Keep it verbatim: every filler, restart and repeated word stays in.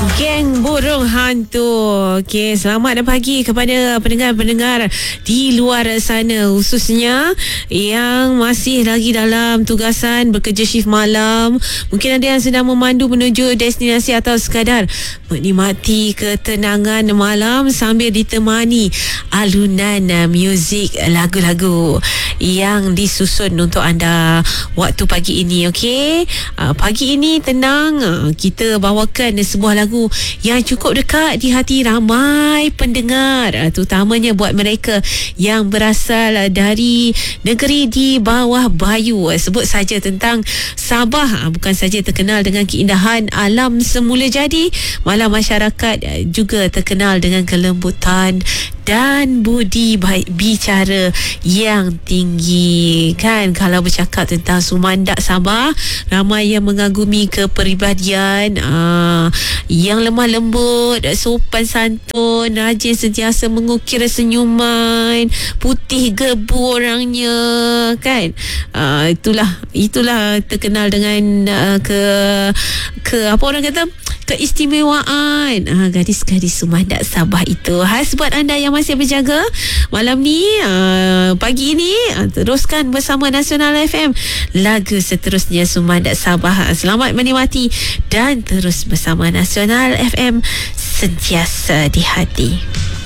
Geng Burung Hantu. Okey, selamat pagi kepada pendengar-pendengar di luar sana, khususnya yang masih lagi dalam tugasan bekerja shift malam. Mungkin ada yang sedang memandu menuju destinasi atau sekadar menikmati ketenangan malam sambil ditemani alunan uh, muzik lagu-lagu yang disusun untuk anda waktu pagi ini. Okey, uh, pagi ini tenang, uh, kita bawakan sebuah lagu yang cukup dekat di hati ramai pendengar, terutamanya buat mereka yang berasal dari negeri di bawah bayu. Sebut saja tentang Sabah, bukan saja terkenal dengan keindahan alam semula jadi, malah masyarakat juga terkenal dengan kelembutan dan budi baik bicara yang tinggi. Kan, kalau bercakap tentang Sumandak Sabah, ramai yang mengagumi kepribadian aa, yang lemah lembut, sopan santun, rajin sentiasa mengukir senyuman, putih gebu orangnya. Kan, aa, itulah itulah terkenal dengan aa, ke ke apa orang kata, keistimewaan ah, gadis-gadis Sumandak Sabah itu. Khas buat anda yang masih berjaga malam ni, ah, pagi ini, ah, teruskan bersama Nasional F M. Lagu seterusnya Sumandak Sabah. Selamat menikmati dan terus bersama Nasional F M, sentiasa di hati.